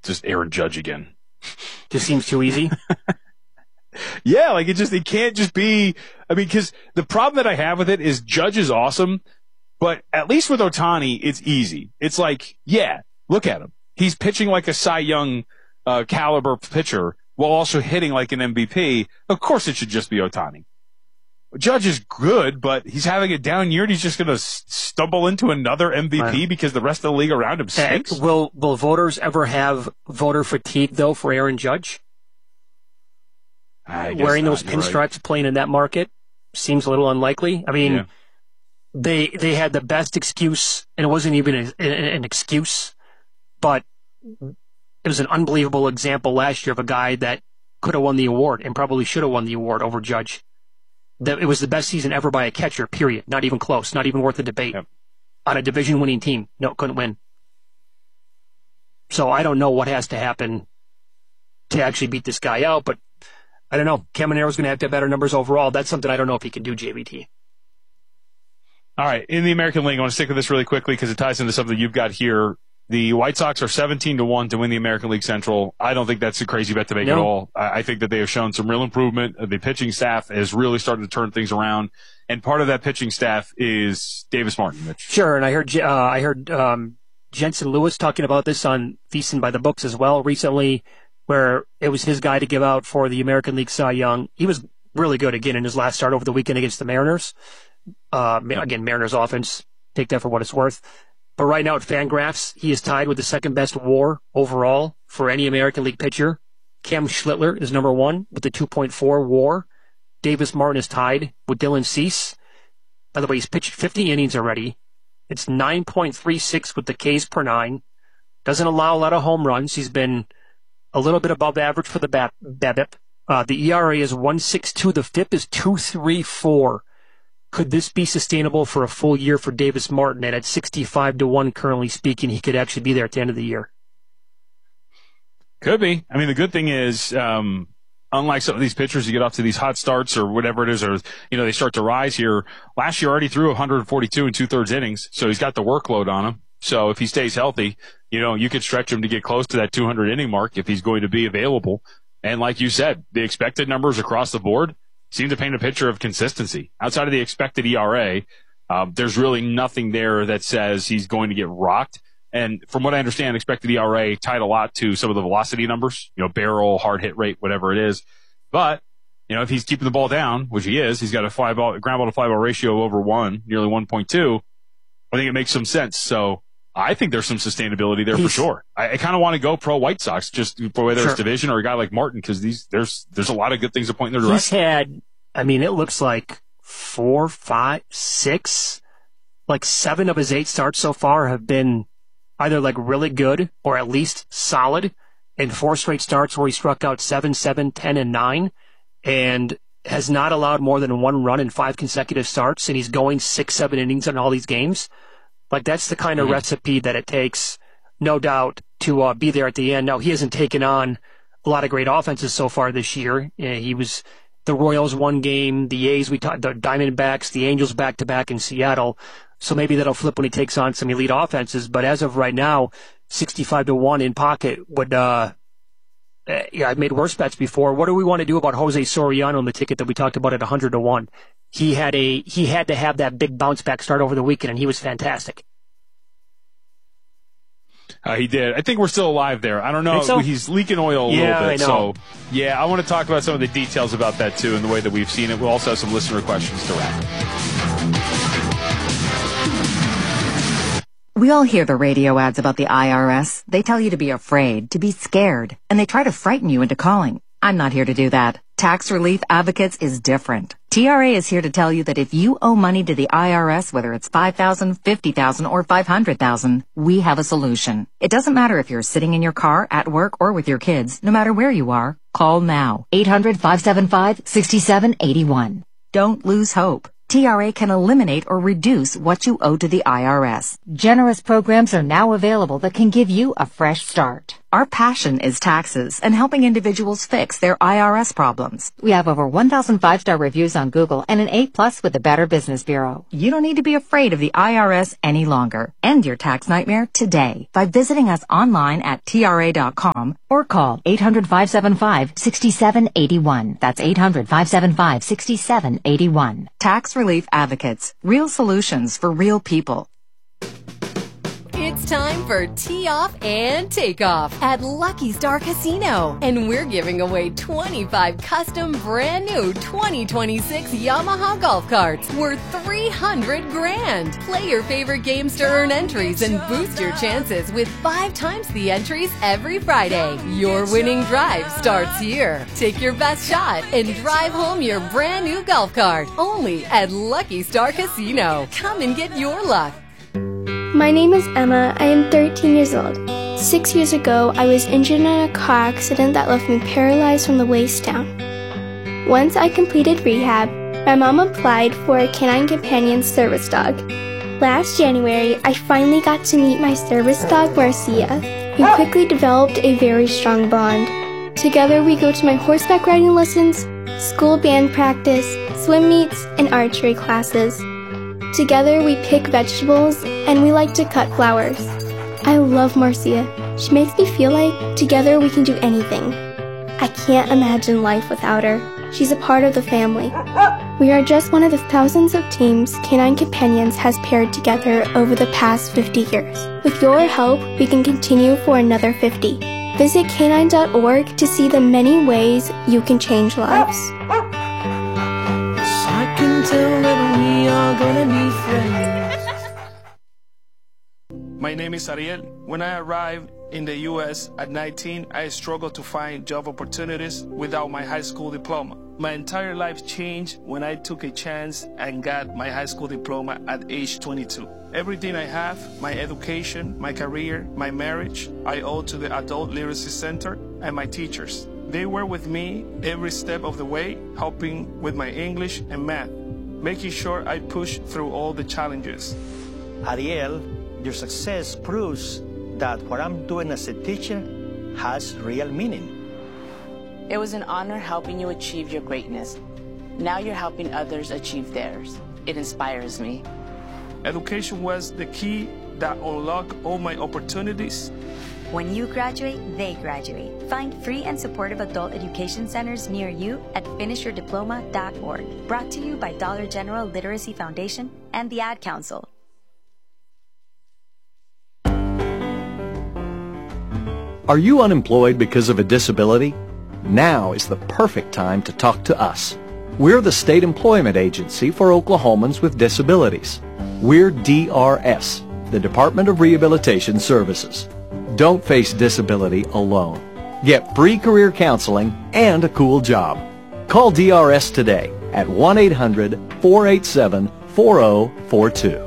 just Aaron Judge again. Just seems too easy. Yeah, like it can't just be, I mean, because the problem that I have with it is Judge is awesome, but at least with Ohtani, it's easy. It's like, yeah, look at him. He's pitching like a Cy Young caliber pitcher while also hitting like an MVP. Of course it should just be Ohtani. Judge is good, but he's having a down year and he's just going to stumble into another MVP because the rest of the league around him stinks. Will voters ever have voter fatigue, though, for Aaron Judge? Wearing those pinstripes, right. Playing in that market seems a little unlikely. I mean, they had the best excuse, and it wasn't even an excuse, but it was an unbelievable example last year of a guy that could have won the award and probably should have won the award over Judge. It was the best season ever by a catcher, period. Not even close. Not even worth a debate. Yep. On a division-winning team. No, couldn't win. So I don't know what has to happen to actually beat this guy out, but I don't know. Camaro's going to have better numbers overall. That's something I don't know if he can do, JVT. All right. In the American League, I want to stick with this really quickly because it ties into something you've got here. The White Sox are 17-1 to win the American League Central. I don't think that's a crazy bet to make at all. I think that they have shown some real improvement. The pitching staff has really started to turn things around, and part of that pitching staff is Davis Martin, Mitch. Sure, and I heard Jensen Lewis talking about this on Thiessen by the Books as well recently, where it was his guy to give out for the American League Cy Young. He was really good again in his last start over the weekend against the Mariners. Again, Mariners offense, take that for what it's worth. But right now at Fangraphs, he is tied with the second best WAR overall for any American League pitcher. Cam Schlittler is number one with the 2.4 WAR. Davis Martin is tied with Dylan Cease. By the way, he's pitched 50 innings already. It's 9.36 with the Ks per nine. Doesn't allow a lot of home runs. He's been a little bit above average for the BABIP. The ERA is 1.62. The FIP is 2.34. Could this be sustainable for a full year for Davis Martin? And at 65-1, currently speaking, he could actually be there at the end of the year. Could be. I mean, the good thing is, unlike some of these pitchers, you get off to these hot starts or whatever it is, or, they start to rise here. Last year already threw 142 and 2/3 innings, so he's got the workload on him. So if he stays healthy, you could stretch him to get close to that 200 inning mark if he's going to be available. And like you said, the expected numbers across the board seem to paint a picture of consistency. Outside of the expected ERA, there's really nothing there that says he's going to get rocked. And from what I understand, expected ERA tied a lot to some of the velocity numbers, barrel, hard hit rate, whatever it is. But, if he's keeping the ball down, which he is, he's got a ground ball to fly ball ratio over 1, nearly 1.2. I think it makes some sense. So I think there's some sustainability there for sure. I kind of want to go pro White Sox, just for whether it's division or a guy like Martin, because there's a lot of good things to point in their direction. He's had, it looks like 4, 5, 6, like 7 of his 8 starts so far have been either like really good or at least solid, and 4 straight starts where he struck out 7, 10, and 9, and has not allowed more than 1 run in 5 consecutive starts, and he's going 6, 7 innings in all these games. Like, that's the kind of recipe that it takes, no doubt, to be there at the end. Now, he hasn't taken on a lot of great offenses so far this year. He was the Royals 1 game, the A's, the Diamondbacks, the Angels back-to-back in Seattle. So maybe that'll flip when he takes on some elite offenses. But as of right now, 65-1 in pocket would, I've made worse bets before. What do we want to do about Jose Soriano on the ticket that we talked about at 100-1? He had to have that big bounce back start over the weekend, and he was fantastic. He did. I think we're still alive there. I don't know. So? He's leaking oil a little bit. I know. So, I want to talk about some of the details about that, too, and the way that we've seen it. We'll also have some listener questions to wrap. We all hear the radio ads about the IRS. They tell you to be afraid, to be scared, and they try to frighten you into calling. I'm not here to do that. Tax Relief Advocates is different. TRA is here to tell you that if you owe money to the IRS, whether it's $5,000, $50,000, or $500,000, we have a solution. It doesn't matter if you're sitting in your car, at work, or with your kids. No matter where you are, call now. 800-575-6781. Don't lose hope. TRA can eliminate or reduce what you owe to the IRS. Generous programs are now available that can give you a fresh start. Our passion is taxes and helping individuals fix their IRS problems. We have over 1,000 5-star reviews on Google and an A+ with the Better Business Bureau. You don't need to be afraid of the IRS any longer. End your tax nightmare today by visiting us online at TRA.com Or call 800-575-6781. That's 800-575-6781. Tax Relief Advocates. Real solutions for real people. It's time for Tee Off and Takeoff at Lucky Star Casino. And we're giving away 25 custom brand new 2026 Yamaha golf carts worth $300,000. Play your favorite games to earn entries and boost your chances with 5 times the entries every Friday. Your winning drive starts here. Take your best shot and drive home your brand new golf cart. Only at Lucky Star Casino. Come and get your luck. My name is Emma. I am 13 years old. 6 years ago, I was injured in a car accident that left me paralyzed from the waist down. Once I completed rehab, my mom applied for a Canine Companion service dog. Last January, I finally got to meet my service dog, Marcia. We quickly developed a very strong bond. Together, we go to my horseback riding lessons, school band practice, swim meets, and archery classes. Together, we pick vegetables, and we like to cut flowers. I love Marcia. She makes me feel like together we can do anything. I can't imagine life without her. She's a part of the family. We are just one of the thousands of teams Canine Companions has paired together over the past 50 years. With your help, we can continue for another 50. Visit canine.org to see the many ways you can change lives. I can tell that we are gonna be friends. My name is Ariel. When I arrived in the U.S. at 19, I struggled to find job opportunities without my high school diploma. My entire life changed when I took a chance and got my high school diploma at age 22. Everything I have, my education, my career, my marriage, I owe to the Adult Literacy Center and my teachers. They were with me every step of the way, helping with my English and math, making sure I pushed through all the challenges. Ariel, your success proves that what I'm doing as a teacher has real meaning. It was an honor helping you achieve your greatness. Now you're helping others achieve theirs. It inspires me. Education was the key that unlocked all my opportunities. When you graduate, they graduate. Find free and supportive adult education centers near you at finishyourdiploma.org. Brought to you by Dollar General Literacy Foundation and the Ad Council. Are you unemployed because of a disability? Now is the perfect time to talk to us. We're the state employment agency for Oklahomans with disabilities. We're DRS, the Department of Rehabilitation Services. Don't face disability alone. Get free career counseling and a cool job. Call DRS today at 1-800-487-4042.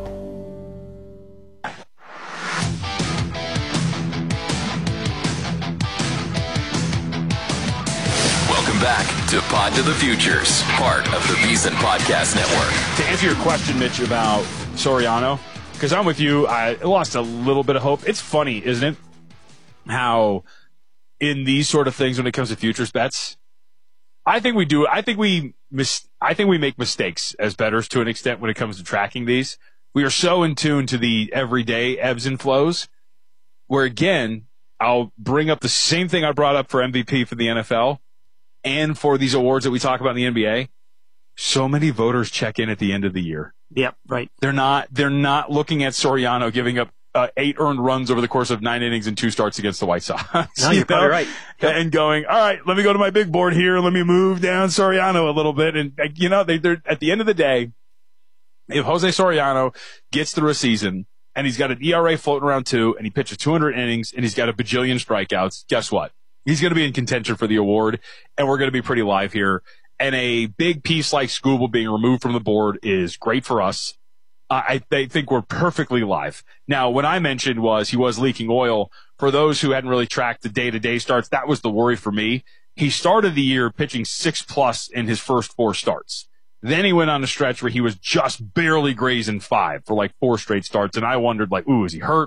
Welcome back to Pod to the Futures, part of the VSiN Podcast Network. To answer your question, Mitch, about Soriano, because I'm with you, I lost a little bit of hope. It's funny, isn't it? How in these sort of things when it comes to futures bets, I think we make mistakes as bettors to an extent when it comes to tracking these. We are so in tune to the everyday ebbs and flows where, again, I'll bring up the same thing I brought up for MVP for the NFL and for these awards that we talk about in the NBA. So many voters check in at the end of the year. Yep, right. They're not looking at Soriano giving up 8 earned runs over the course of 9 innings and 2 starts against the White Sox. No, you're probably right. Yep. And going, all right, let me go to my big board here. Let me move down Soriano a little bit. And, they're at the end of the day, if Jose Soriano gets through a season and he's got an ERA floating around 2 and he pitches 200 innings and he's got a bajillion strikeouts, guess what? He's going to be in contention for the award, and we're going to be pretty live here. And a big piece like Scooble being removed from the board is great for us. I think we're perfectly live. Now, what I mentioned was he was leaking oil. For those who hadn't really tracked the day-to-day starts, that was the worry for me. He started the year pitching 6+ in his first 4 starts. Then he went on a stretch where he was just barely grazing 5 for like 4 straight starts. And I wondered, is he hurt?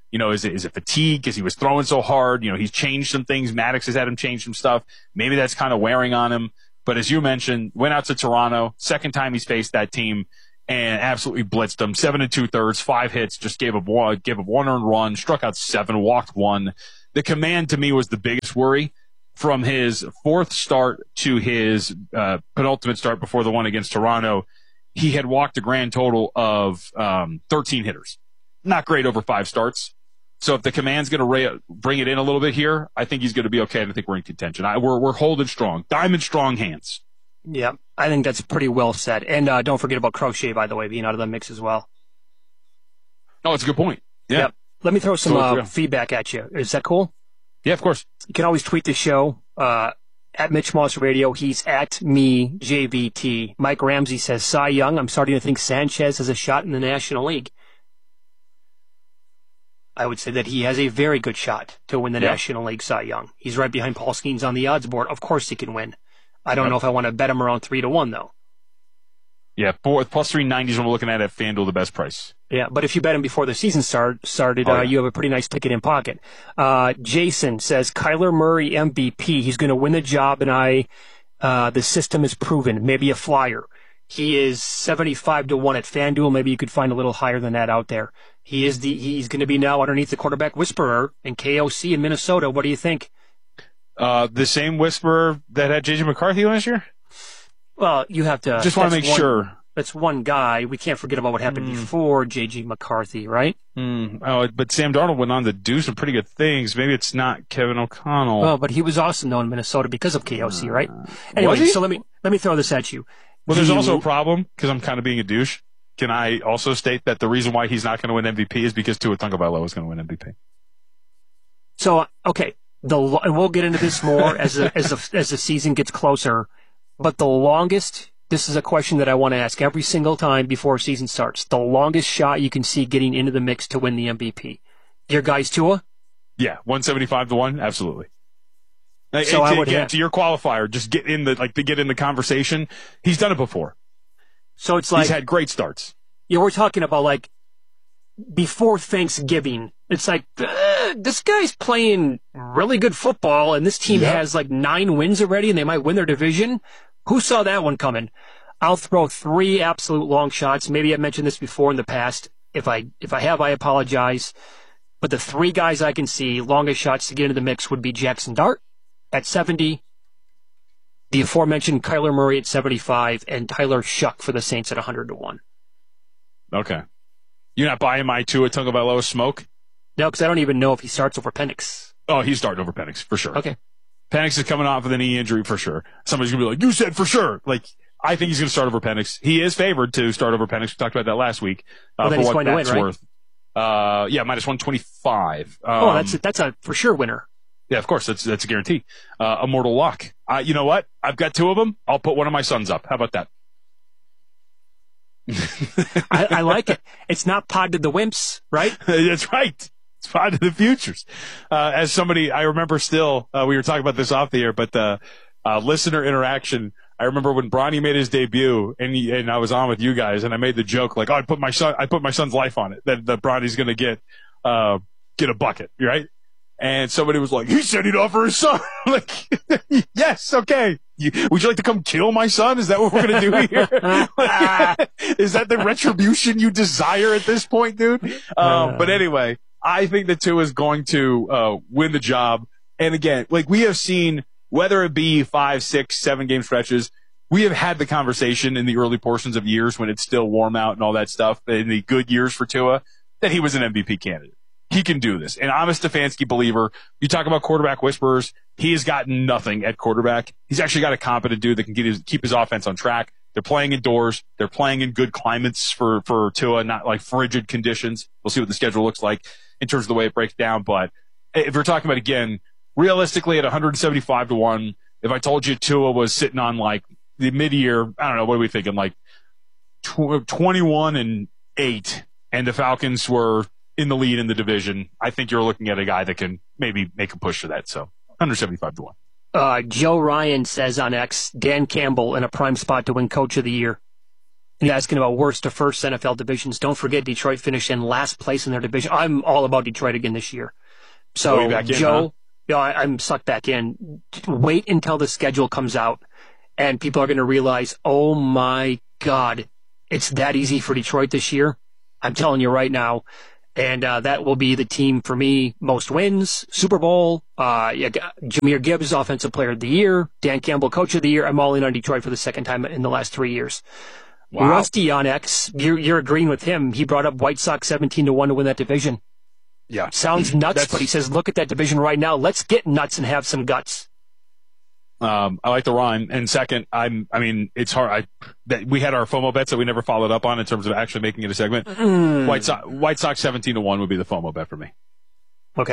You know, is it fatigue because he was throwing so hard? You know, he's changed some things. Maddox has had him change some stuff. Maybe that's kind of wearing on him. But as you mentioned, went out to Toronto, second time he's faced that team, and absolutely blitzed them. 7 2/3, 5 hits, just gave up one earned run, struck out 7, walked 1. The command to me was the biggest worry. From his fourth start to his penultimate start before the one against Toronto, he had walked a grand total of 13 hitters. Not great over 5 starts. So if the command's going to bring it in a little bit here, I think he's going to be okay, and I think we're in contention. We're holding strong. Diamond strong hands. Yeah, I think that's pretty well said. And don't forget about Crochet, by the way, being out of the mix as well. Oh, it's a good point. Yeah. Yep. Let me throw some feedback at you. Is that cool? Yeah, of course. You can always tweet the show at Mitch Moss Radio. He's at me, JVT. Mike Ramsey says, Cy Young, I'm starting to think Sanchez has a shot in the National League. I would say that he has a very good shot to win the National League Cy Young. He's right behind Paul Skeens on the odds board. Of course he can win. I don't know if I want to bet him around 3-1, though. Yeah, plus 390 is what we're looking at FanDuel, the best price. Yeah, but if you bet him before the season started, you have a pretty nice ticket in pocket. Jason says, Kyler Murray MVP. He's going to win the job, and the system is proven. Maybe a flyer. He is 75-1 at FanDuel. Maybe you could find a little higher than that out there. He's going to be now underneath the quarterback whisperer in KOC in Minnesota. What do you think? The same whisperer that had J.J. McCarthy last year? Well, you have to... Just want to make sure. That's one guy. We can't forget about what happened before J.J. McCarthy, right? But Sam Darnold went on to do some pretty good things. Maybe it's not Kevin O'Connell. Well, but he was awesome, though, in Minnesota because of KOC, right? Anyway, so let me throw this at you. Well, there's also a problem, because I'm kind of being a douche. Can I also state that the reason why he's not going to win MVP is because Tua Tagovailoa is going to win MVP? So, okay, and we'll get into this more as the season gets closer. But the longest, this is a question that I want to ask every single time before a season starts. The longest shot you can see getting into the mix to win the MVP. Your guy's Tua? Yeah, 175-1, absolutely. So to your qualifier, just get in the conversation. He's done it before. So it's like he's had great starts. Yeah, we're talking about like before Thanksgiving. It's like this guy's playing really good football, and this team has like 9 wins already, and they might win their division. Who saw that one coming? I'll throw 3 absolute long shots. Maybe I've mentioned this before in the past. If I have, I apologize. But the 3 guys I can see longest shots to get into the mix would be Jackson Dart at 70, the aforementioned Kyler Murray at 75, and Tyler Shuck for the Saints at 100-1. Okay. You're not buying my Tua Tagovailoa smoke? No, because I don't even know if he starts over Penix. Oh, he's starting over Penix, for sure. Okay. Penix is coming off with a knee injury, for sure. Somebody's going to be like, you said for sure. Like, I think he's going to start over Penix. He is favored to start over Penix. We talked about that last week. Then he's going to win, right? Worth. Yeah, minus 125. That's a for sure winner. Yeah, of course. That's a guarantee. Immortal luck. You know what? I've got 2 of them. I'll put one of my sons up. How about that? I like it. It's not pod to the wimps, right? That's right. It's pod to the futures. As somebody, I remember still, we were talking about this off the air, but listener interaction. I remember when Bronny made his debut, and I was on with you guys, and I made the joke like, "Oh, I put my son's life on it that Bronny's going to get a bucket, right?" And somebody was like, "He said he'd offer his son." I'm like, yes, okay. Would you like to come kill my son? Is that what we're going to do here? Is that the retribution you desire at this point, dude? But anyway, I think that Tua is going to win the job. And again, like we have seen, whether it be 5, 6, 7 game stretches, we have had the conversation in the early portions of years when it's still warm out and all that stuff, in the good years for Tua, that he was an MVP candidate. He can do this. And I'm a Stefanski believer. You talk about quarterback whisperers. He has gotten nothing at quarterback. He's actually got a competent dude that can keep his offense on track. They're playing indoors. They're playing in good climates for Tua, not like frigid conditions. We'll see what the schedule looks like in terms of the way it breaks down. But if we're talking about, again, realistically at 175-1, if I told you Tua was sitting on like the mid-year, I don't know, what are we thinking, like 21-8, and the Falcons were in the lead in the division, I think you're looking at a guy that can maybe make a push for that. So 175-1. Joe Ryan says on X, Dan Campbell in a prime spot to win Coach of the Year. And you're asking about worst to first NFL divisions. Don't forget Detroit finished in last place in their division. I'm all about Detroit again this year. So, Joe, I'm sucked back in. Wait until the schedule comes out and people are going to realize, oh my God, it's that easy for Detroit this year. I'm telling you right now. And that will be the team for me. Most wins, Super Bowl, Jahmyr Gibbs, Offensive Player of the Year, Dan Campbell, Coach of the Year. I'm all in on Detroit for the second time in the last 3 years. Wow. Rusty on X, you're agreeing with him. He brought up White Sox 17-1 to win that division. Yeah. Sounds nuts, but he says, look at that division right now. Let's get nuts and have some guts. I like the rhyme. And second, it's hard. We had our FOMO bets that we never followed up on in terms of actually making it a segment. White Sox 17-1 would be the FOMO bet for me. Okay.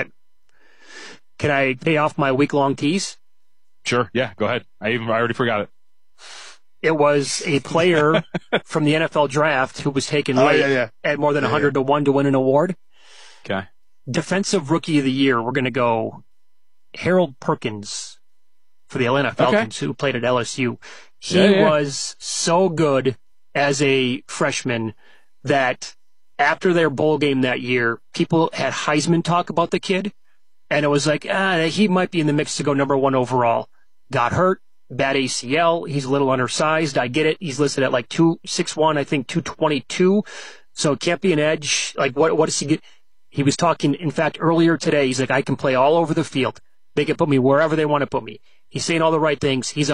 Can I pay off my week-long tease? Sure. Yeah, go ahead. I already forgot it. It was a player from the NFL draft who was taken late at more than 100-1 to win an award. Okay. Defensive Rookie of the Year, we're going to go Harold Perkins for the Atlanta Falcons, who played at LSU. He was so good as a freshman that after their bowl game that year, people had Heisman talk about the kid, and it was like, he might be in the mix to go number 1 overall. Got hurt. Bad ACL. He's a little undersized. I get it. He's listed at like 261, I think 222. So it can't be an edge. Like, what does he get? He was talking, in fact, earlier today. He's like, I can play all over the field. They can put me wherever they want to put me. He's saying all the right things. He's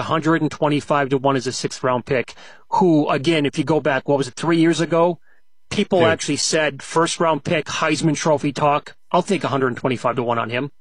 125-1 as a 6th round pick, who, again, if you go back, 3 years ago? People actually said 1st round pick, Heisman Trophy talk. I'll take 125-1 on him.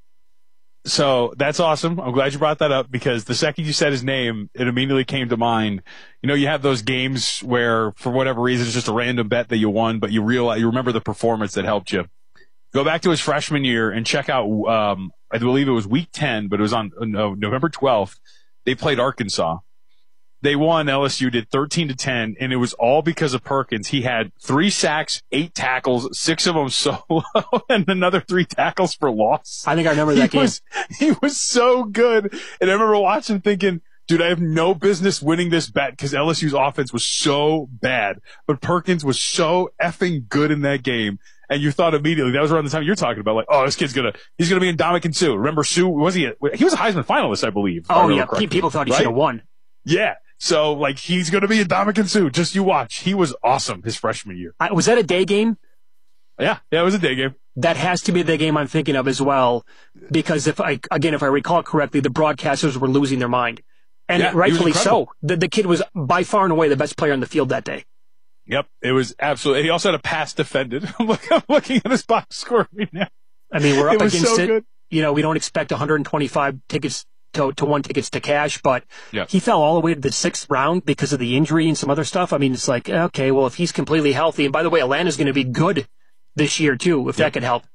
So that's awesome. I'm glad you brought that up because the second you said his name, it immediately came to mind. You know, you have those games where for whatever reason it's just a random bet that you won, but you remember the performance that helped you. Go back to his freshman year and check out, I believe it was week 10, but it was on November 12th. They played Arkansas. They won. LSU did 13-10, and it was all because of Perkins. He had 3 sacks, 8 tackles, 6 of them solo, and another 3 tackles for loss. I think I remember that game. He was so good. And I remember watching thinking, dude, I have no business winning this bet because LSU's offense was so bad. But Perkins was so effing good in that game. And you thought immediately, that was around the time you're talking about, like, oh, this kid's he's gonna be in Ndamukong Suh. Remember Suh? He was a Heisman finalist, I believe. Oh, yeah. People thought he should have won. Yeah. So, like, he's going to be a Ndamukong Suh. Just you watch. He was awesome his freshman year. Was that a day game? Yeah, it was a day game. That has to be the game I'm thinking of as well, because if I recall correctly, the broadcasters were losing their mind. And rightfully so. The kid was by far and away the best player on the field that day. Yep, it was absolutely. He also had a pass defended. I'm looking at his box score right now. I mean, we're up against it. Good. You know, we don't expect 125 tickets to 1 tickets to cash, but he fell all the way to the 6th round because of the injury and some other stuff. I mean, it's like, okay, well, if he's completely healthy, and by the way, Atlanta's going to be good this year too, if that could help.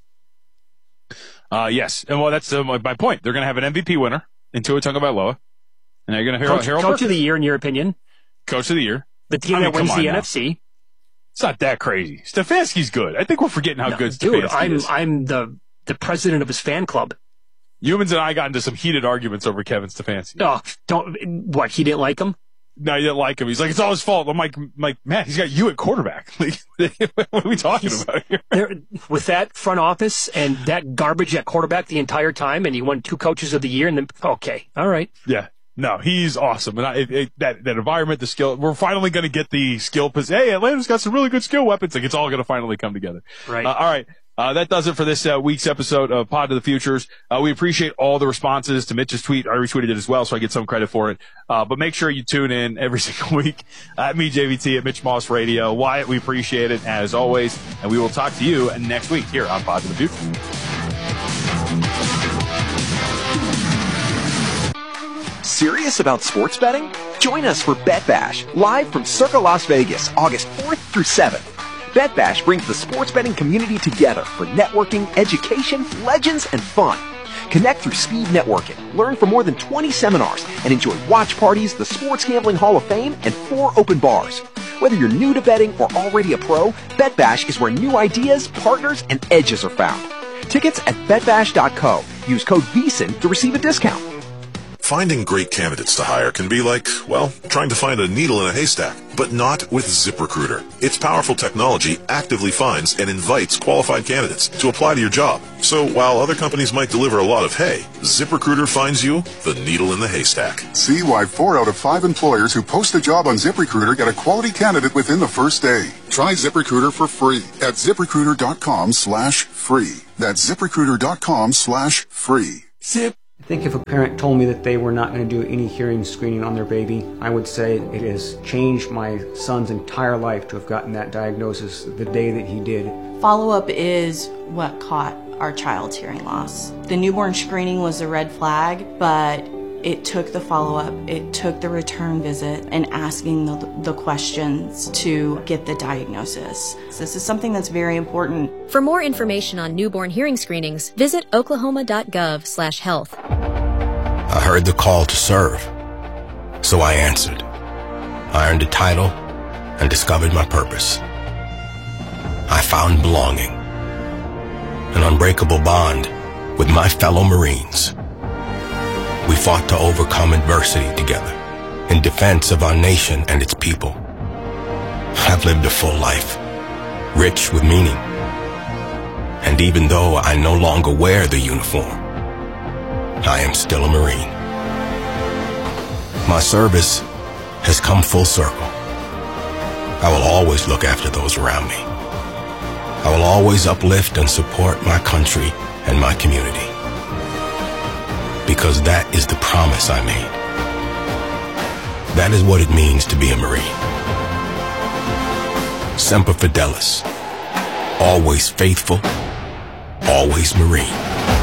Yes, and well, that's my point. They're going to have an MVP winner in Tua Tagovailoa, and they're going to have Coach of the Year, in your opinion? Coach of the Year. The team that wins the NFC. It's not that crazy. Stefanski's good. I think we're forgetting how good Stefanski is. I'm the president of his fan club. Humans and I got into some heated arguments over Kevin Stefanski. Oh, he didn't like him? No, he didn't like him. He's like, it's all his fault. I'm like, Matt, he's got you at quarterback. Like, what are we talking about here? With that front office and that garbage at quarterback the entire time, and he won 2 coaches of the year, and then, okay, all right. Yeah. No, he's awesome. And that environment, the skill, we're finally going to get the skill. Hey, Atlanta's got some really good skill weapons. Like, it's all going to finally come together. Right. All right. That does it for this week's episode of Pod to the Futures. We appreciate all the responses to Mitch's tweet. I retweeted it as well, so I get some credit for it. But make sure you tune in every single week at me, JVT, at Mitch Moss Radio. Wyatt, we appreciate it, as always. And we will talk to you next week here on Pod to the Futures. Serious about sports betting? Join us for Bet Bash, live from Circa Las Vegas, August 4th through 7th. Bet Bash brings the sports betting community together for networking, education, legends, and fun. Connect through speed networking, learn from more than 20 seminars, and enjoy watch parties, the Sports Gambling Hall of Fame, and 4 open bars. Whether you're new to betting or already a pro, Bet Bash is where new ideas, partners, and edges are found. Tickets at betbash.co. Use code VEASAN to receive a discount. Finding great candidates to hire can be like, well, trying to find a needle in a haystack, but not with ZipRecruiter. Its powerful technology actively finds and invites qualified candidates to apply to your job. So while other companies might deliver a lot of hay, ZipRecruiter finds you the needle in the haystack. See why 4 out of 5 employers who post a job on ZipRecruiter get a quality candidate within the first day. Try ZipRecruiter for free at ZipRecruiter.com/free. That's ZipRecruiter.com/free. Zip. I think if a parent told me that they were not going to do any hearing screening on their baby, I would say it has changed my son's entire life to have gotten that diagnosis the day that he did. Follow-up is what caught our child's hearing loss. The newborn screening was a red flag, but it took the follow-up, it took the return visit, and asking the questions to get the diagnosis. This is something that's very important. For more information on newborn hearing screenings, visit oklahoma.gov/health. I heard the call to serve, so I answered. I earned a title and discovered my purpose. I found belonging, an unbreakable bond with my fellow Marines. We fought to overcome adversity together in defense of our nation and its people. I've lived a full life, rich with meaning. And even though I no longer wear the uniform, I am still a Marine. My service has come full circle. I will always look after those around me. I will always uplift and support my country and my community. Because that is the promise I made. That is what it means to be a Marine. Semper Fidelis. Always faithful. Always Marine.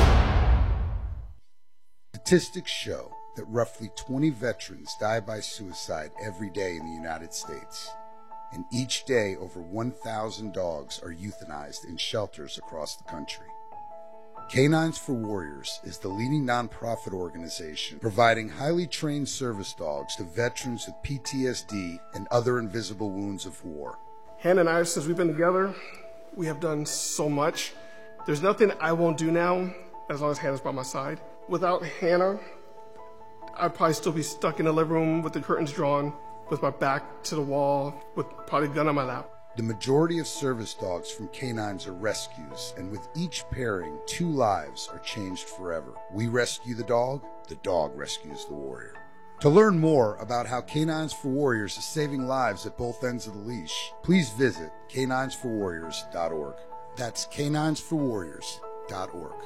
Statistics show that roughly 20 veterans die by suicide every day in the United States. And each day, over 1,000 dogs are euthanized in shelters across the country. Canines for Warriors is the leading nonprofit organization providing highly trained service dogs to veterans with PTSD and other invisible wounds of war. Hannah and I, since we've been together, we have done so much. There's nothing I won't do now as long as Hannah's by my side. Without Hannah, I'd probably still be stuck in the living room with the curtains drawn, with my back to the wall, with probably a gun on my lap. The majority of service dogs from canines are rescues, and with each pairing, 2 lives are changed forever. We rescue the dog rescues the warrior. To learn more about how Canines for Warriors is saving lives at both ends of the leash, please visit caninesforwarriors.org. That's caninesforwarriors.org.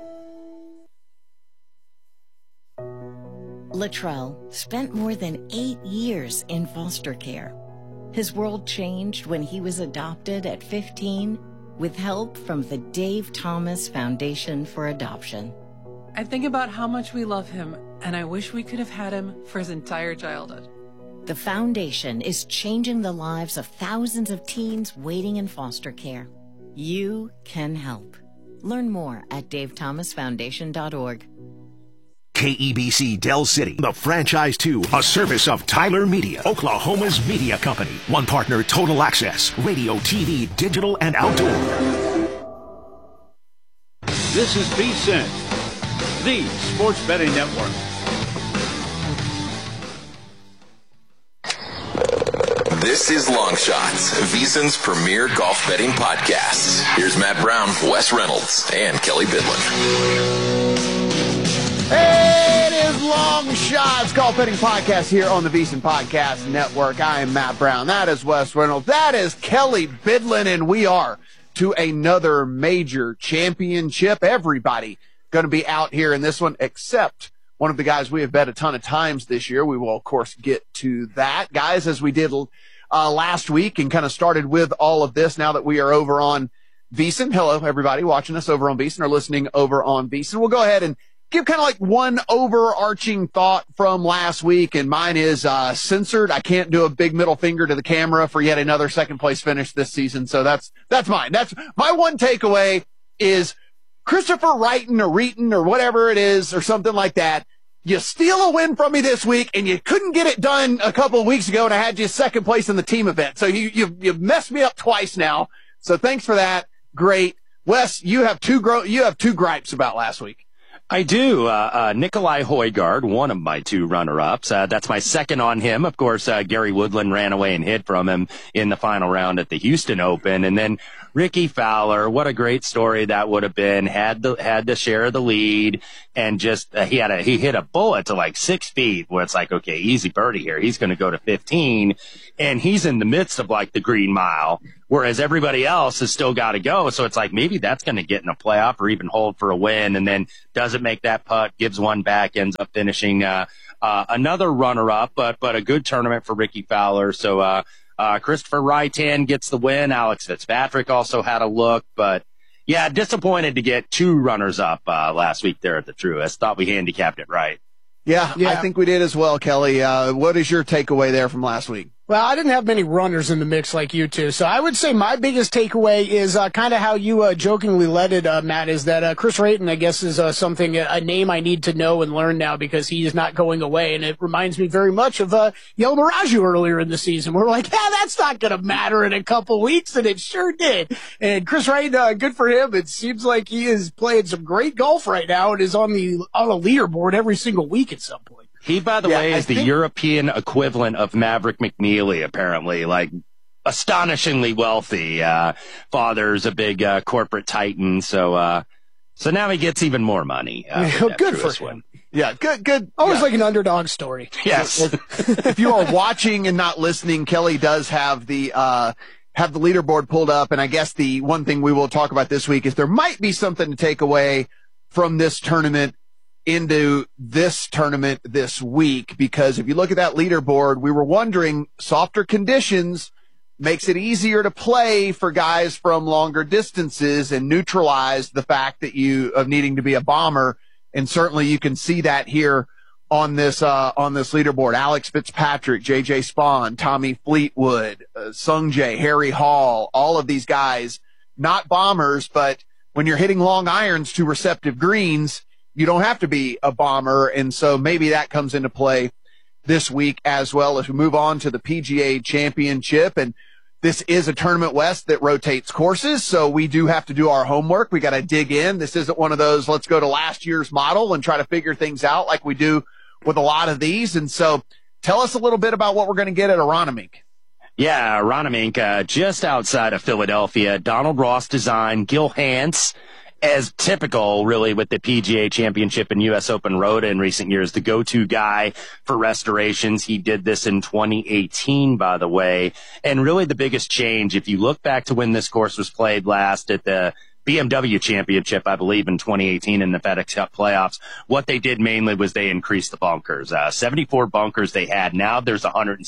Latrell spent more than 8 years in foster care. His world changed when he was adopted at 15 with help from the Dave Thomas Foundation for Adoption. I think about how much we love him, and I wish we could have had him for his entire childhood. The foundation is changing the lives of thousands of teens waiting in foster care. You can help. Learn more at davethomasfoundation.org. KEBC Del City, the Franchise 2, a service of Tyler Media, Oklahoma's media company. One partner, Total Access, radio, TV, digital, and outdoor. This is VSiN, the Sports Betting Network. This is Long Shots, VSiN's premier golf betting podcast. Here's Matt Brown, Wes Reynolds, and Kelly Bidlin. It is Long Shots Golf Betting Podcast here on the VSiN Podcast Network. I am Matt Brown. That is Wes Reynolds. That is Kelly Bidlin, and we are to another major championship. Everybody going to be out here in this one, except one of the guys we have bet a ton of times this year. We will, of course, get to that, guys, as we did last week and kind of started with all of this now that we are over on VSiN. Hello, everybody watching us over on VSiN or listening over on VSiN. We'll go ahead and give kind of like one overarching thought from last week, and mine is censored. I can't do a big middle finger to the camera for yet another second place finish this season, so that's mine. That's my one takeaway is Christopher Wrighton or Reeton or whatever it is or something like that. You steal a win from me this week, and you couldn't get it done a couple of weeks ago, and I had you second place in the team event. So you've messed me up twice now. So thanks for that. Great. Wes, you have two gripes about last week. I do. Nikolai Højgaard, one of my two runner-ups. That's my second on him. Of course, Gary Woodland ran away and hid from him in the final round at the Houston Open. And then Ricky Fowler, what a great story that would have been. Had to share the lead, and just he hit a bullet to like 6 feet, where it's like, okay, easy birdie here. He's going to go to 15, and he's in the midst of like the Green Mile, whereas everybody else has still got to go. So it's like maybe that's going to get in a playoff or even hold for a win, and then doesn't make that putt, gives one back, ends up finishing another runner-up, but a good tournament for Ricky Fowler. So Christopher Rytan gets the win. Alex Fitzpatrick also had a look, but yeah, disappointed to get two runners-up last week there at the Truist. Thought we handicapped it right. Yeah, I think we did as well, Kelly. What is your takeaway there from last week? Well, I didn't have many runners in the mix like you two, so I would say my biggest takeaway is kind of how you jokingly led it, Matt, is that Chris Rayton, I guess, is a name I need to know and learn now because he is not going away, and it reminds me very much of Yel Miraju earlier in the season. We're like, that's not going to matter in a couple weeks, and it sure did. And Chris Rayton, good for him. It seems like he is playing some great golf right now and is on a leaderboard every single week at some point. He, by the way, is the European equivalent of Maverick McNeely, apparently, like astonishingly wealthy. Father's a big corporate titan, so now he gets even more money. Good for him. Yeah, good. Always like an underdog story. Yes. If you are watching and not listening, Kelly does have the leaderboard pulled up, and I guess the one thing we will talk about this week is there might be something to take away from this tournament into this tournament this week, because if you look at that leaderboard, we were wondering, softer conditions makes it easier to play for guys from longer distances and neutralize the fact that of needing to be a bomber. And certainly you can see that here on this leaderboard. Alex Fitzpatrick, JJ Spawn, Tommy Fleetwood, Sung Jae, Harry Hall, all of these guys, not bombers, but when you're hitting long irons to receptive greens, you don't have to be a bomber, and so maybe that comes into play this week as well as we move on to the PGA Championship. And this is a Tournament West that rotates courses, so we do have to do our homework. We got to dig in. This isn't one of those, let's go to last year's model and try to figure things out like we do with a lot of these. And so tell us a little bit about what we're going to get at Aronimink. Yeah, Aronimink, just outside of Philadelphia. Donald Ross design, Gil Hanse, as typical, really, with the PGA Championship and U.S. Open Road in recent years, the go-to guy for restorations. He did this in 2018, by the way. And really the biggest change, if you look back to when this course was played last at the BMW Championship, I believe, in 2018 in the FedEx Cup playoffs, what they did mainly was they increased the bunkers. 74 bunkers they had. Now there's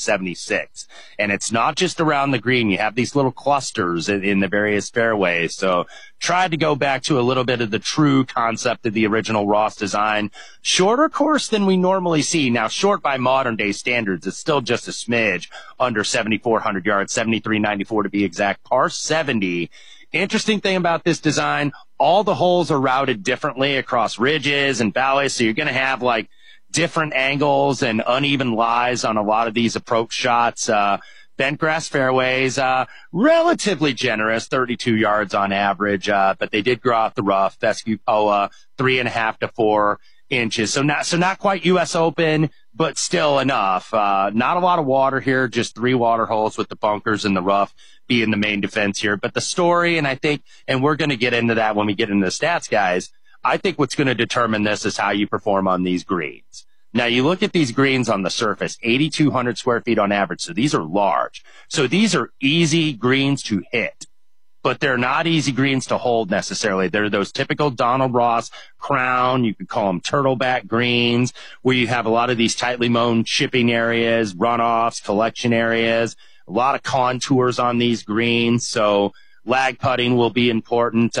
176. And it's not just around the green. You have these little clusters in the various fairways. So tried to go back to a little bit of the true concept of the original Ross design. Shorter course than we normally see. Now, short by modern day standards, it's still just a smidge under 7,400 yards, 7,394 to be exact, par 70. Interesting thing about this design, all the holes are routed differently across ridges and valleys, so you're going to have like different angles and uneven lies on a lot of these approach shots. Bent grass fairways, relatively generous, 32 yards on average, but they did grow out the rough. Fescue Poa, 3.5 to 4 inches. So not quite U.S. Open, but still enough. Not a lot of water here, just 3 water holes with the bunkers and the rough being the main defense here. But the story, and we're going to get into that when we get into the stats, guys, I think what's going to determine this is how you perform on these greens. Now, you look at these greens on the surface, 8,200 square feet on average, so these are large. So these are easy greens to hit, but they're not easy greens to hold necessarily. They're those typical Donald Ross crown, you could call them turtleback greens, where you have a lot of these tightly mown chipping areas, runoffs, collection areas, a lot of contours on these greens, so lag putting will be important.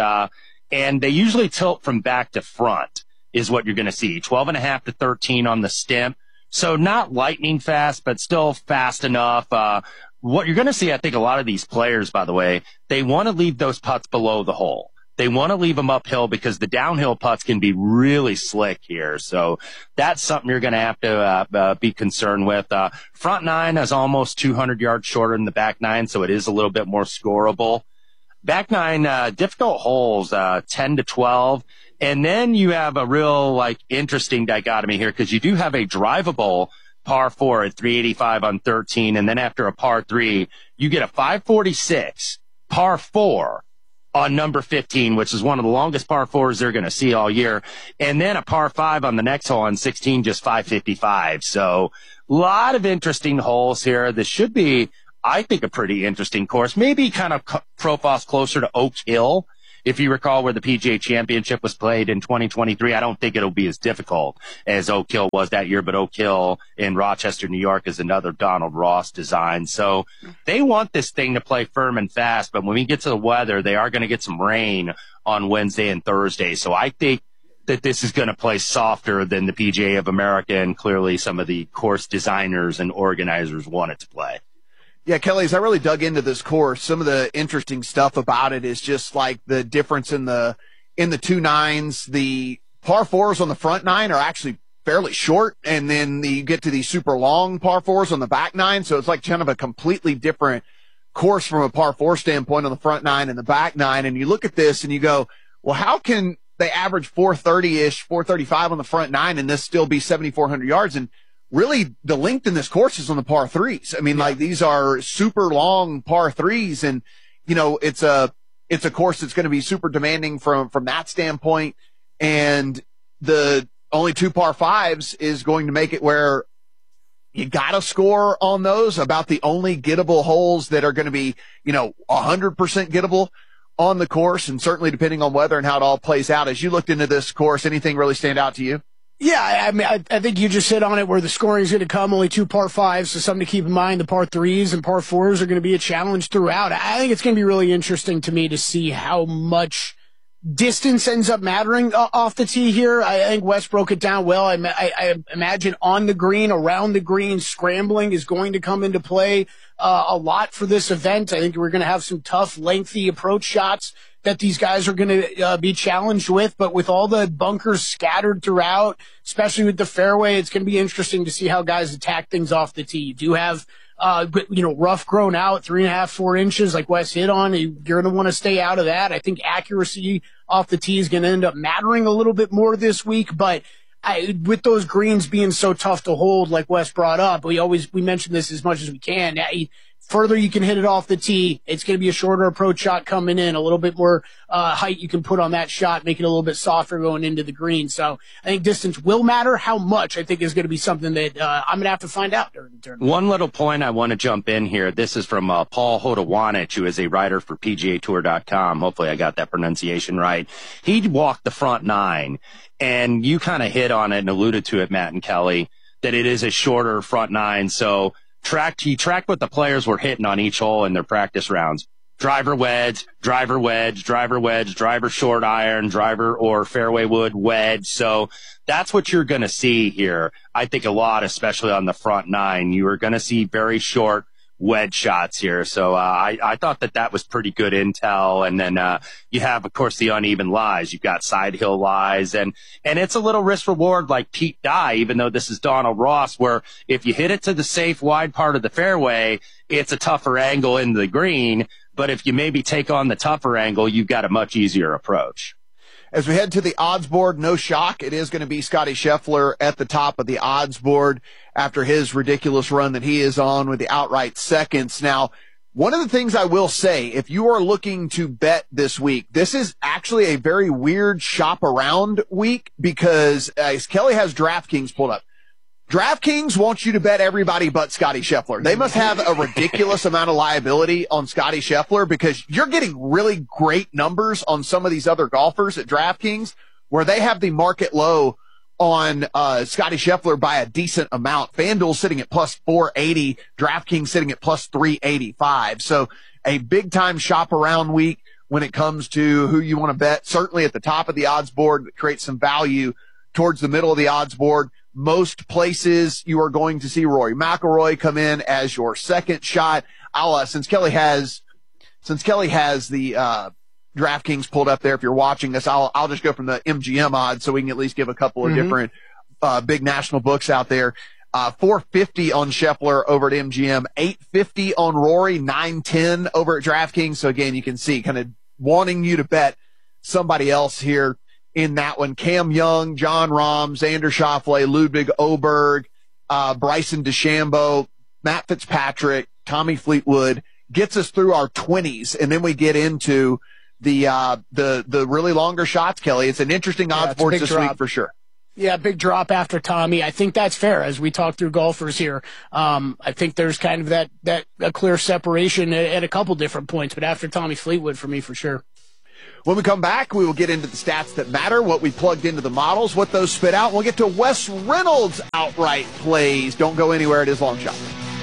And they usually tilt from back to front is what you're going to see. 12.5 to 13 on the stimp. So not lightning fast, but still fast enough. What you're going to see, I think a lot of these players, by the way, they want to leave those putts below the hole. They want to leave them uphill because the downhill putts can be really slick here. So that's something you're going to have to be concerned with. Front 9 is almost 200 yards shorter than the back 9, so it is a little bit more scoreable. back nine, difficult holes, 10 to 12. And then you have a real, interesting dichotomy here because you do have a drivable par 4 at 385 on 13. And then after a par 3, you get a 546 par 4 on number 15, which is one of the longest par 4s they're going to see all year. And then a par 5 on the next hole on 16, just 555. So a lot of interesting holes here. This should be, I think, a pretty interesting course. Maybe kind of profiles closer to Oak Hill. If you recall where the PGA Championship was played in 2023, I don't think it'll be as difficult as Oak Hill was that year, but Oak Hill in Rochester, New York is another Donald Ross design. So they want this thing to play firm and fast, but when we get to the weather, they are going to get some rain on Wednesday and Thursday. So I think that this is going to play softer than the PGA of America, and clearly some of the course designers and organizers want it to play. Yeah, Kelly, as I really dug into this course, some of the interesting stuff about it is just like the difference in the 2 nines. The par 4s on the front 9 are actually fairly short, and then you get to these super long par 4s on the back 9. So it's like kind of a completely different course from a par 4 standpoint on the front 9 and the back 9. And you look at this and you go, well, how can they average 430-ish, 435 on the front 9 and this still be 7,400 yards? And really, the length in this course is on the par 3s. I mean, these are super long par 3s, and, it's a course that's going to be super demanding from that standpoint. And the only 2 par 5s is going to make it where you got to score on those, about the only gettable holes that are going to be, 100% gettable on the course, and certainly depending on weather and how it all plays out. As you looked into this course, anything really stand out to you? Yeah, I mean, I think you just hit on it where the scoring is going to come, only 2 par 5s, so something to keep in mind. The par 3s and par 4s are going to be a challenge throughout. I think it's going to be really interesting to me to see how much distance ends up mattering off the tee here. I think Wes broke it down well. I imagine on the green, around the green, scrambling is going to come into play a lot for this event. I think we're going to have some tough, lengthy approach shots that these guys are going to be challenged with, but with all the bunkers scattered throughout, especially with the fairway, it's going to be interesting to see how guys attack things off the tee. You do have, rough grown out, 3.5, 4 inches, like Wes hit on. You're going to want to stay out of that. I think accuracy off the tee is going to end up mattering a little bit more this week, but with those greens being so tough to hold, like Wes brought up, we mention this as much as we can. Further you can hit it off the tee, it's going to be a shorter approach shot coming in, a little bit more height you can put on that shot, make it a little bit softer going into the green. So I think distance will matter. How much, I think, is going to be something that I'm going to have to find out during the tournament. One little point I want to jump in here. This is from Paul Hodawanich, who is a writer for PGAtour.com. Hopefully I got that pronunciation right. He walked the front 9, and you kind of hit on it and alluded to it, Matt and Kelly, that it is a shorter front 9. So he tracked what the players were hitting on each hole in their practice rounds. Driver wedge, driver wedge, driver wedge, driver short iron, driver or fairway wood wedge. So that's what you're going to see here. I think a lot, especially on the front 9, you are going to see very short wedge shots here. So I thought that was pretty good intel. And then you have, of course, the uneven lies. You've got side hill lies, and it's a little risk reward like Pete Dye, even though this is Donald Ross, where if you hit it to the safe wide part of the fairway, it's a tougher angle in the green. But if you maybe take on the tougher angle, you've got a much easier approach. As we head to the odds board, no shock, it is going to be Scotty Scheffler at the top of the odds board after his ridiculous run that he is on with the outright seconds. Now, one of the things I will say, if you are looking to bet this week, this is actually a very weird shop around week because as Kelly has DraftKings pulled up, DraftKings wants you to bet everybody but Scotty Scheffler. They must have a ridiculous amount of liability on Scotty Scheffler because you're getting really great numbers on some of these other golfers at DraftKings where they have the market low on Scotty Scheffler by a decent amount. FanDuel sitting at plus 480, DraftKings sitting at plus 385. So a big time shop around week when it comes to who you want to bet. Certainly at the top of the odds board, create some value towards the middle of the odds board. Most places you are going to see Rory McIlroy come in as your second shot. Since Kelly has the DraftKings pulled up there, if you're watching this, I'll just go from the MGM odds so we can at least give a couple of different big national books out there. $450 on Scheffler over at MGM, $850 on Rory, $910 over at DraftKings. So again, you can see kind of wanting you to bet somebody else here in that one. Cam Young, John Rahm, Xander Schauffele, Ludwig Oberg, Bryson DeChambeau, Matt Fitzpatrick, Tommy Fleetwood gets us through our 20s. And then we get into the really longer shots, Kelly. It's an interesting odds board this week for sure. Yeah, big drop after Tommy. I think that's fair as we talk through golfers here. I think there's kind of that a clear separation at a couple different points, but after Tommy Fleetwood for me for sure. When we come back, we will get into the stats that matter, what we plugged into the models, what those spit out. We'll get to Wes Reynolds' outright plays. Don't go anywhere. It is Long Shot.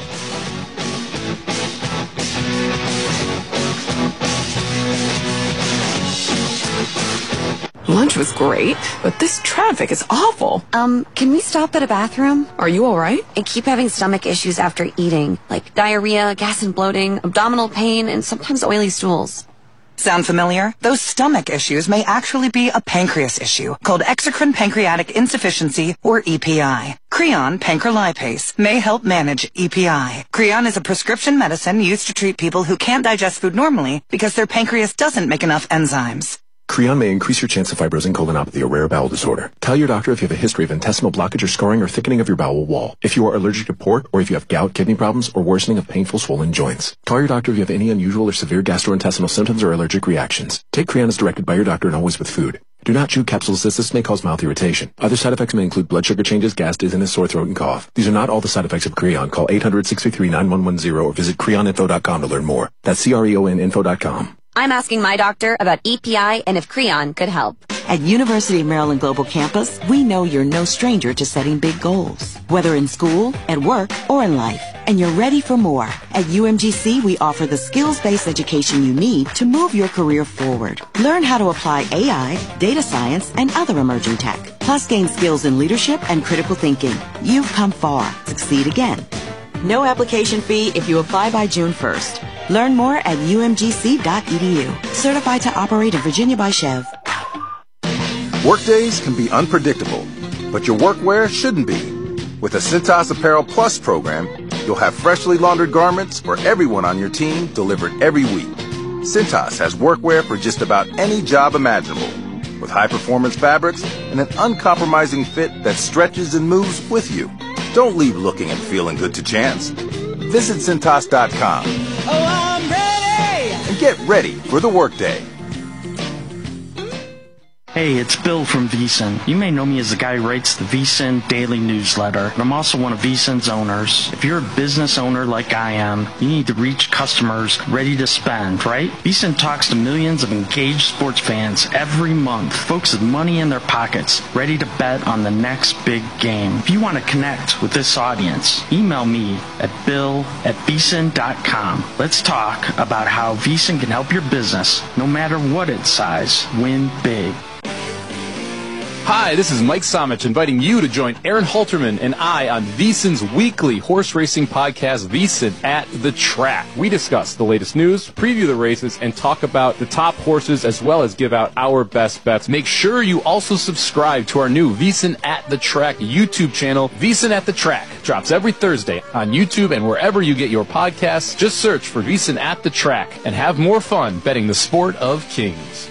Lunch was great, but this traffic is awful. Can we stop at a bathroom? Are you all right? I keep having stomach issues after eating, like diarrhea, gas and bloating, abdominal pain, and sometimes oily stools. Sound familiar? Those stomach issues may actually be a pancreas issue called exocrine pancreatic insufficiency, or EPI. Creon pancrelipase may help manage EPI. Creon is a prescription medicine used to treat people who can't digest food normally because their pancreas doesn't make enough enzymes. Creon may increase your chance of fibrosing colonopathy, a rare bowel disorder. Tell your doctor if you have a history of intestinal blockage or scarring or thickening of your bowel wall. If you are allergic to pork, or if you have gout, kidney problems, or worsening of painful swollen joints. Call your doctor if you have any unusual or severe gastrointestinal symptoms or allergic reactions. Take Creon as directed by your doctor and always with food. Do not chew capsules as this may cause mouth irritation. Other side effects may include blood sugar changes, gas, dizziness, sore throat, and cough. These are not all the side effects of Creon. Call 800-633-9110 or visit creoninfo.com to learn more. That's CREONinfo.com. I'm asking my doctor about EPI and if Creon could help. At University of Maryland Global Campus, we know you're no stranger to setting big goals, whether in school, at work, or in life. And you're ready for more. At UMGC, we offer the skills-based education you need to move your career forward. Learn how to apply AI, data science, and other emerging tech. Plus gain skills in leadership and critical thinking. You've come far. Succeed again. No application fee if you apply by June 1st. Learn more at umgc.edu. Certified to operate in Virginia by Chev. Workdays can be unpredictable, but your workwear shouldn't be. With the Cintas Apparel Plus program, you'll have freshly laundered garments for everyone on your team delivered every week. Cintas has workwear for just about any job imaginable, with high-performance fabrics and an uncompromising fit that stretches and moves with you. Don't leave looking and feeling good to chance. Visit Cintas.com. Oh, I'm ready! And get ready for the workday. Hey, it's Bill from VSiN. You may know me as the guy who writes the VSiN daily newsletter, but I'm also one of VSiN's owners. If you're a business owner like I am, you need to reach customers ready to spend, right? VSiN talks to millions of engaged sports fans every month, folks with money in their pockets, ready to bet on the next big game. If you want to connect with this audience, email me at bill@vsin.com. Let's talk about how VSiN can help your business, no matter what its size, win big. Hi, this is Mike Somich inviting you to join Aaron Halterman and I on VSiN's weekly horse racing podcast, VSiN at the Track. We discuss the latest news, preview the races, and talk about the top horses as well as give out our best bets. Make sure you also subscribe to our new VSiN at the Track YouTube channel. VSiN at the Track drops every Thursday on YouTube and wherever you get your podcasts. Just search for VSiN at the Track and have more fun betting the sport of kings.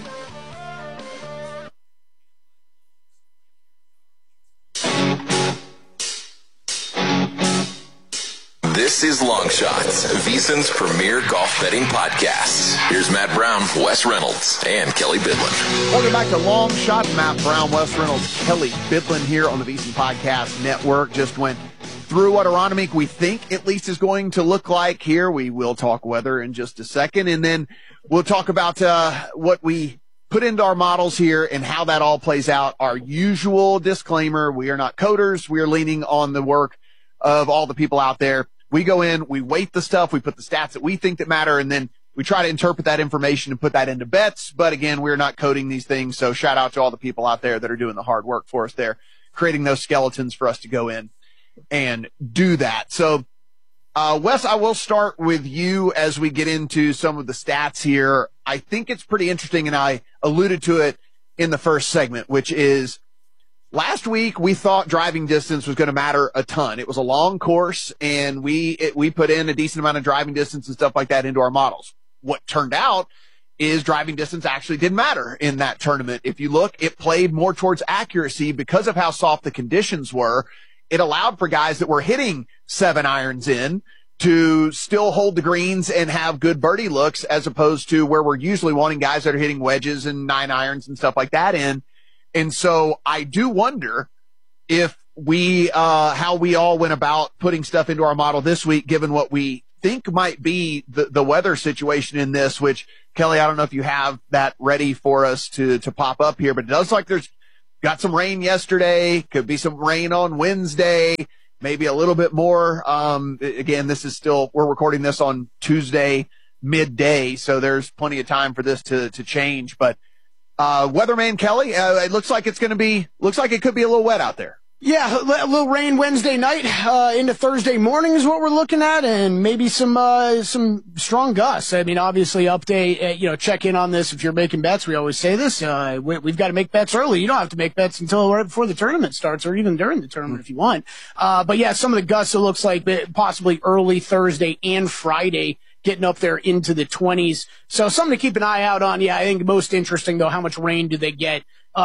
This is Long Shots, VSiN's premier golf betting podcast. Here's Matt Brown, Wes Reynolds, and Kelly Bidlin. Welcome back to Long Shots. Matt Brown, Wes Reynolds, Kelly Bidlin here on the VSiN Podcast Network. Just went through what Aronimink we think at least is going to look like here. We will talk weather in just a second, and then we'll talk about what we put into our models here and how that all plays out. Our usual disclaimer, we are not coders. We are leaning on the work of all the people out there. We go in, we weight the stuff, we put the stats that we think that matter, and then we try to interpret that information and put that into bets. But again, we're not coding these things. So shout out to all the people out there that are doing the hard work for us there, creating those skeletons for us to go in and do that. So, Wes, I will start with you as we get into some of the stats here. I think it's pretty interesting, and I alluded to it in the first segment, which is Last week, we thought driving distance was going to matter a ton. It was a long course, and we put in a decent amount of driving distance and stuff like that into our models. What turned out is driving distance actually did matter in that tournament. If you look, it played more towards accuracy because of how soft the conditions were. It allowed for guys that were hitting 7 irons in to still hold the greens and have good birdie looks, as opposed to where we're usually wanting guys that are hitting wedges and 9 irons and stuff like that in. And so I do wonder if how we all went about putting stuff into our model this week, given what we think might be the weather situation in this, which, Kelly, I don't know if you have that ready for us to pop up here, but it does like there's got some rain yesterday, could be some rain on Wednesday, maybe a little bit more. Again, this is still, we're recording this on Tuesday midday, so there's plenty of time for this to change. But weatherman Kelly, it looks like it could be a little wet out there. Yeah, a little rain Wednesday night into Thursday morning is what we're looking at, and maybe some strong gusts. I mean, obviously, update, check in on this if you're making bets. We always say this. We've got to make bets early. You don't have to make bets until right before the tournament starts, or even during the tournament if you want. But yeah, some of the gusts, it looks like possibly early Thursday and Friday, getting up there into the 20s. So something to keep an eye out on. Yeah, I think most interesting, though, how much rain do they get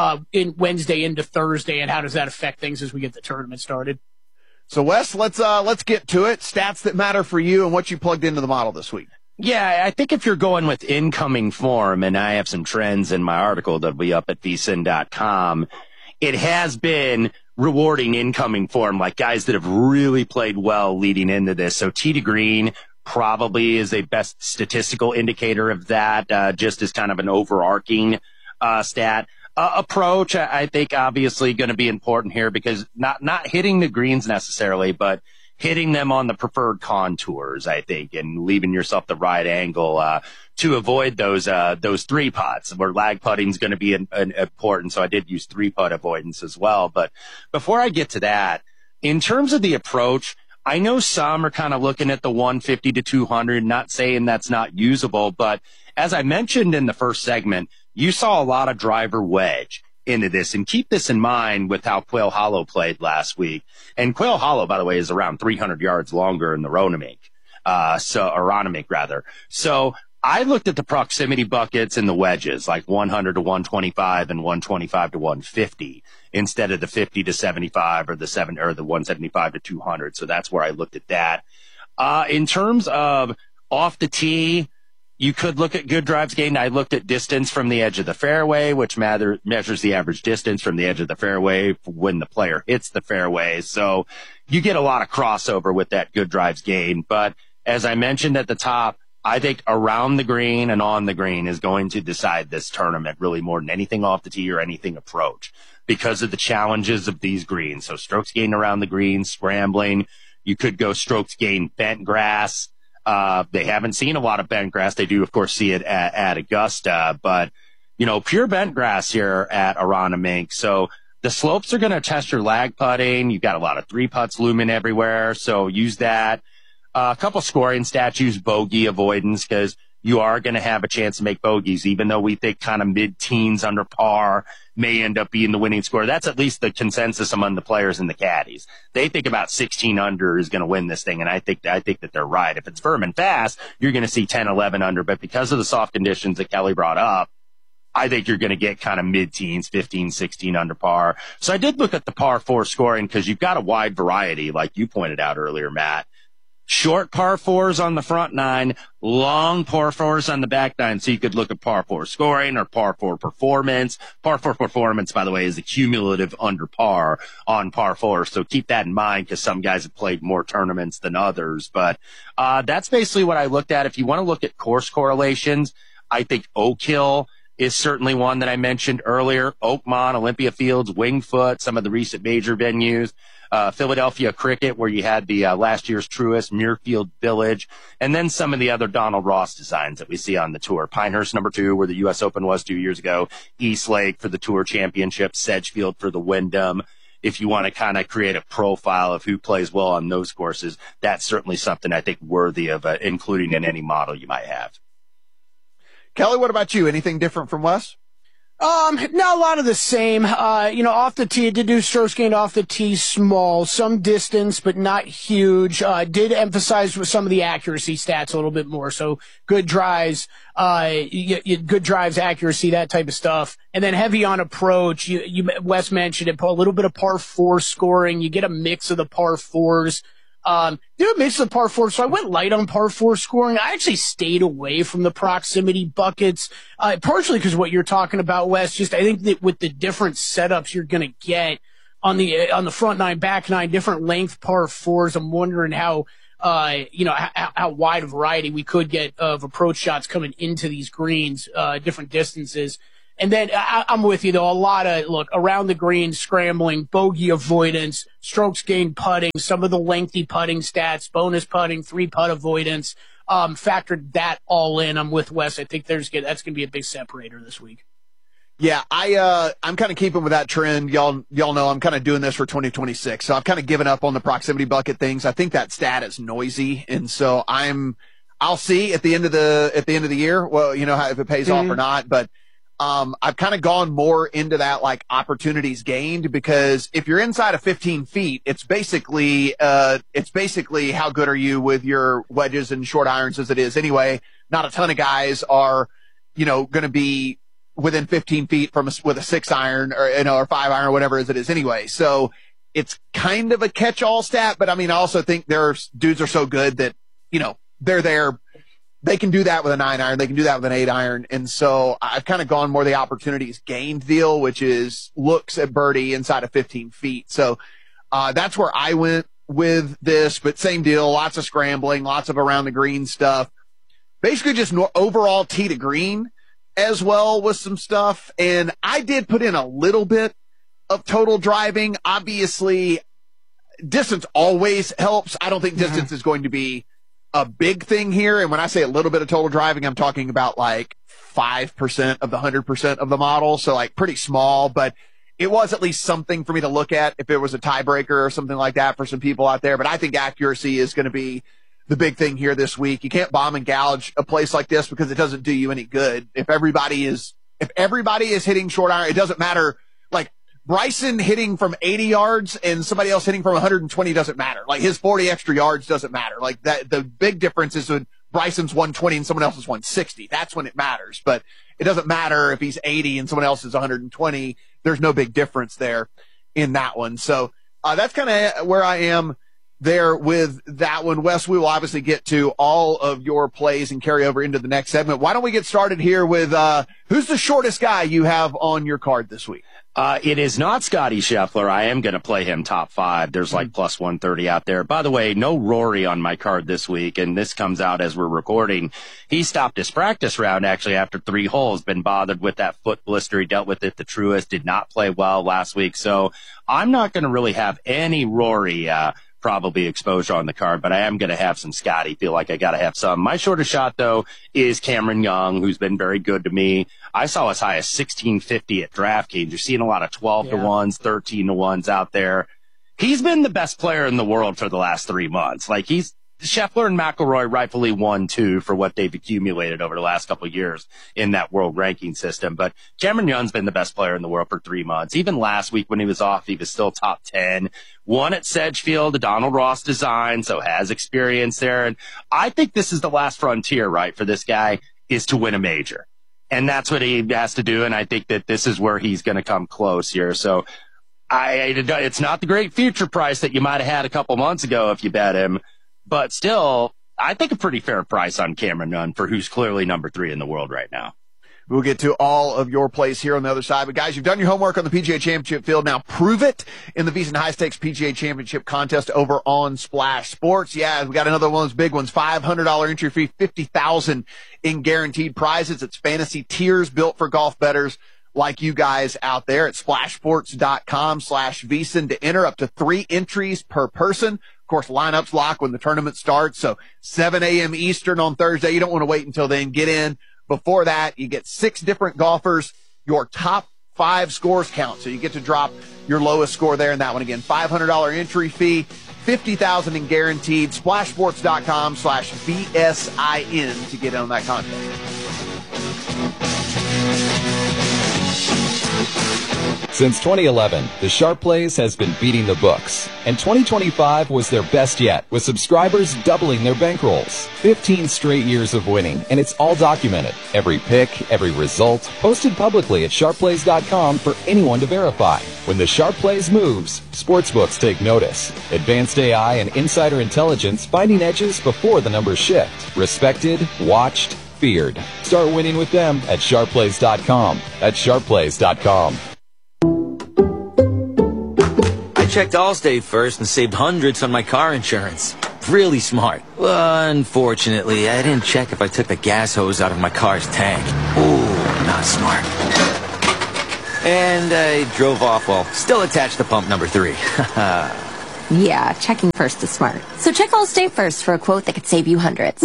in Wednesday into Thursday, and how does that affect things as we get the tournament started? So, Wes, let's get to it. Stats that matter for you and what you plugged into the model this week. Yeah, I think if you're going with incoming form, and I have some trends in my article that'll be up at vsin.com, it has been rewarding incoming form, like guys that have really played well leading into this. So tee to green probably is a best statistical indicator of that, just as kind of an overarching stat. Approach, I think, obviously going to be important here, because not hitting the greens necessarily, but hitting them on the preferred contours, I think, and leaving yourself the right angle to avoid those 3-putts, where lag putting is going to be important. So I did use 3-putt avoidance as well. But before I get to that, in terms of the approach, I know some are kind of looking at the 150 to 200, not saying that's not usable, but as I mentioned in the first segment, you saw a lot of driver wedge into this, and keep this in mind with how Quail Hollow played last week. And Quail Hollow, by the way, is around 300 yards longer than the Ronamink, rather. So I looked at the proximity buckets and the wedges, like 100 to 125 and 125 to 150, instead of the 50 to 75 or the 175 to 200. So that's where I looked at that. In terms of off the tee, you could look at good drives gained. I looked at distance from the edge of the fairway, which measures the average distance from the edge of the fairway when the player hits the fairway. So you get a lot of crossover with that good drives gained. But as I mentioned at the top, I think around the green and on the green is going to decide this tournament really more than anything off the tee or anything approach, because of the challenges of these greens. So strokes gained around the green, scrambling. You could go strokes gained bent grass. They haven't seen a lot of bent grass. They do, of course, see it at Augusta, but, pure bent grass here at Aronimink. So the slopes are going to test your lag putting. You've got a lot of 3-putts looming everywhere, so use that. A couple scoring stats, use bogey avoidance, because you are going to have a chance to make bogeys, even though we think kind of mid-teens under par may end up being the winning score. That's at least the consensus among the players and the caddies. They think about 16 under is going to win this thing, and I think that they're right. If it's firm and fast, you're going to see 10, 11 under, but because of the soft conditions that Kelly brought up, I think you're going to get kind of mid-teens, 15, 16 under par. So I did look at the par 4 scoring, because you've got a wide variety, like you pointed out earlier, Matt. Short par 4s on the front 9, long par 4s on the back 9. So you could look at par 4 scoring or par 4 performance. Par 4 performance, by the way, is the cumulative under par on par 4. So keep that in mind, because some guys have played more tournaments than others. But that's basically what I looked at. If you want to look at course correlations, I think Oak Hill is certainly one that I mentioned earlier. Oakmont, Olympia Fields, Winged Foot, some of the recent major venues. Philadelphia Cricket, where you had the last year's Truist, Muirfield Village, and then some of the other Donald Ross designs that we see on the tour. Pinehurst number 2, where the U.S. Open was 2 years ago. East Lake for the Tour Championship. Sedgefield for the Wyndham. If you want to kind of create a profile of who plays well on those courses, that's certainly something I think worthy of including in any model you might have. Kelly, what about you? Anything different from Wes? Not a lot of the same. Off the tee, did do strokes gained off the tee small, some distance, but not huge. Did emphasize with some of the accuracy stats a little bit more. So good drives, good drives, accuracy, that type of stuff. And then heavy on approach. Wes mentioned it, a little bit of par 4 scoring. You get a mix of the par 4s. Do a mix of par 4, so I went light on par 4 scoring. I actually stayed away from the proximity buckets, partially because what you're talking about, Wes. Just I think that with the different setups you're going to get on the front 9, back 9, different length par 4s. I'm wondering how wide a variety we could get of approach shots coming into these greens, different distances. And then I'm with you, though. A lot of, around the green, scrambling, bogey avoidance, strokes gained putting, some of the lengthy putting stats, bonus putting, 3-putt avoidance. Factored that all in. I'm with Wes. I think that's going to be a big separator this week. Yeah, I'm kind of keeping with that trend. Y'all know I'm kind of doing this for 2026. So I've kind of given up on the proximity bucket things. I think that stat is noisy. And so I'll see at the end of the year, well, if it pays off or not, but I've kind of gone more into that opportunities gained, because if you're inside of 15 feet, it's basically how good are you with your wedges and short irons as it is anyway. Not a ton of guys are, going to be within 15 feet with a 6 iron or 5 iron or whatever as it is anyway. So it's kind of a catch-all stat, but I also think there's dudes are so good that, they're there. They can do that with a 9 iron. They can do that with an 8 iron. And so I've kind of gone more the opportunities gained deal, which is looks at birdie inside of 15 feet. So that's where I went with this, but same deal. Lots of scrambling, lots of around the green stuff. Basically just overall tee to green as well with some stuff. And I did put in a little bit of total driving. Obviously, distance always helps. I don't think distance is going to be a big thing here. And when I say a little bit of total driving, I'm talking about 5% of the 100% of the model. So pretty small, but it was at least something for me to look at if it was a tiebreaker or something like that for some people out there. But I think accuracy is going to be the big thing here this week. You can't bomb and gouge a place like this because it doesn't do you any good. If everybody is hitting short iron, it doesn't matter. Bryson hitting from 80 yards and somebody else hitting from 120 doesn't matter. His 40 extra yards doesn't matter. The big difference is when Bryson's 120 and someone else is 160. That's when it matters. But it doesn't matter if he's 80 and someone else is 120. There's no big difference there in that one. So that's kind of where I am there with that one. Wes, we will obviously get to all of your plays and carry over into the next segment. Why don't we get started here with who's the shortest guy you have on your card this week? It is not Scotty Scheffler. I am going to play him top 5. There's plus 130 out there. By the way, no Rory on my card this week, and this comes out as we're recording. He stopped his practice round actually after 3 holes, been bothered with that foot blister. He dealt with it the truest, did not play well last week. So I'm not going to really have any Rory probably exposure on the card, but I am going to have some Scotty. Feel like I got to have some. My shortest shot, though, is Cameron Young, who's been very good to me. I saw as high as 1650 at DraftKings. You're seeing a lot of 12 to 1s, 13 to 1s out there. He's been the best player in the world for the last 3 months. Scheffler and McIlroy rightfully 1-2 for what they've accumulated over the last couple of years in that world ranking system. But Cameron Young's been the best player in the world for 3 months. Even last week when he was off, he was still top 10. Won at Sedgefield, the Donald Ross design, so has experience there. And I think this is the last frontier, right, for this guy, is to win a major. And that's what he has to do. And I think that this is where he's going to come close here. So it's not the great future price that you might have had a couple months ago if you bet him. But still, I think a pretty fair price on Cameron Young for who's clearly number 3 in the world right now. We'll get to all of your plays here on the other side. But guys, you've done your homework on the PGA Championship field. Now prove it in the VSiN High Stakes PGA Championship contest over on Splash Sports. Yeah, we got another one of those big ones. $500 entry fee, $50,000 in guaranteed prizes. It's fantasy tiers built for golf bettors like you guys out there at splashsports.com/VSiN to enter up to 3 entries per person. Of course, lineups lock when the tournament starts. So 7 a.m. Eastern on Thursday. You don't want to wait until then. Get in before that. You get 6 different golfers. Your top 5 scores count. So you get to drop your lowest score there in that one. Again, $500 entry fee, $50,000 in guaranteed. Splashsports.com/VSIN to get in on that contest. Since 2011, the Sharp Plays has been beating the books, and 2025 was their best yet, with subscribers doubling their bankrolls. 15 straight years of winning, and it's all documented. Every pick, every result, posted publicly at sharpplays.com for anyone to verify. When the Sharp Plays moves, sportsbooks take notice. Advanced AI and insider intelligence finding edges before the numbers shift. Respected, watched, feared. Start winning with them at sharpplays.com. That's sharpplays.com. I checked Allstate first and saved hundreds on my car insurance. Really smart. Unfortunately, I didn't check if I took the gas hose out of my car's tank. Ooh, not smart. And I drove off while still attached to pump number 3. Yeah, checking first is smart. So check Allstate first for a quote that could save you hundreds.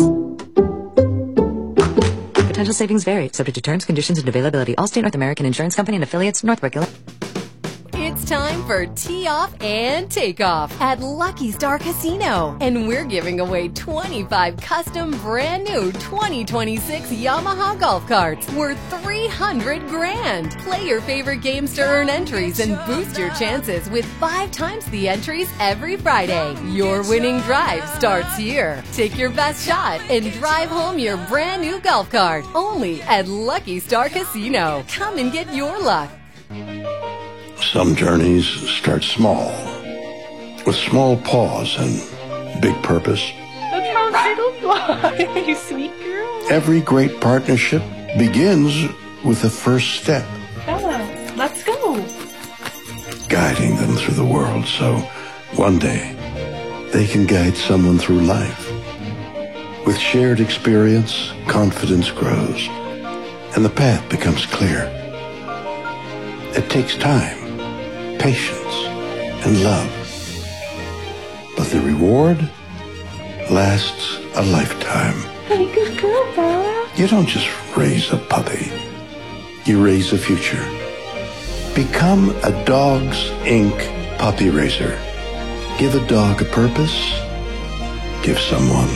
Potential savings vary, subject to terms, conditions, and availability. Allstate North American Insurance Company and affiliates, Northbrook. It's time for Tee Off and Takeoff at Lucky Star Casino. And we're giving away 25 custom brand new 2026 Yamaha golf carts worth $300,000. Play your favorite games to earn entries and boost your chances with 5 times the entries every Friday. Your winning drive starts here. Take your best shot and drive home your brand new golf cart. Only at Lucky Star Casino. Come and get your luck. Some journeys start small, with small pause and big purpose. That's how Skittles fly, you sweet girl. Every great partnership begins with the first step. Bella, let's go. Guiding them through the world so one day they can guide someone through life. With shared experience, confidence grows, and the path becomes clear. It takes time, patience, and love. But the reward lasts a lifetime. Hey, good girl, Bella. You don't just raise a puppy. You raise a future. Become a Dogs Inc. puppy raiser. Give a dog a purpose. Give someone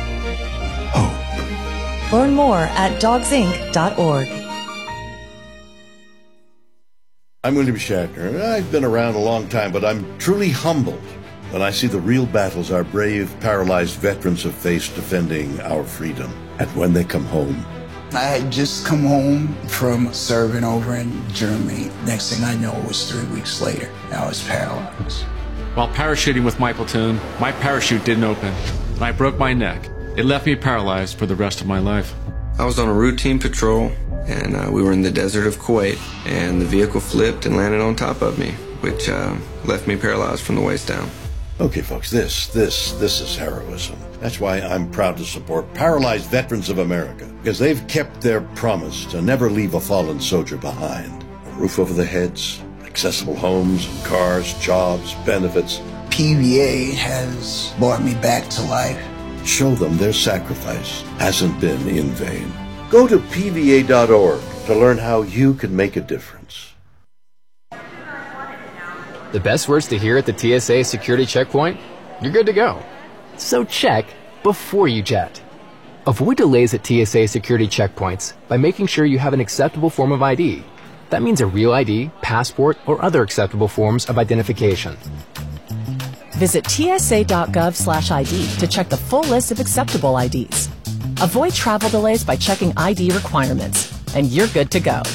hope. Learn more at dogsinc.org. I'm William Shatner. I've been around a long time, but I'm truly humbled when I see the real battles our brave, paralyzed veterans have faced defending our freedom. And when they come home. I had just come home from serving over in Germany. Next thing I know, it was 3 weeks later. I was paralyzed. While parachuting with my platoon, my parachute didn't open, and I broke my neck. It left me paralyzed for the rest of my life. I was on a routine patrol, and we were in the desert of Kuwait, and the vehicle flipped and landed on top of me, which left me paralyzed from the waist down. Okay, folks, this is heroism. That's why I'm proud to support Paralyzed Veterans of America, because they've kept their promise to never leave a fallen soldier behind. A roof over their heads, accessible homes, cars, jobs, benefits. PVA has brought me back to life. Show them their sacrifice hasn't been in vain. Go to PVA.org to learn how you can make a difference. The best words to hear at the TSA security checkpoint? You're good to go. So check before you jet. Avoid delays at TSA security checkpoints by making sure you have an acceptable form of ID. That means a real ID, passport, or other acceptable forms of identification. Visit tsa.gov/ID to check the full list of acceptable IDs. Avoid travel delays by checking ID requirements, and you're good to go.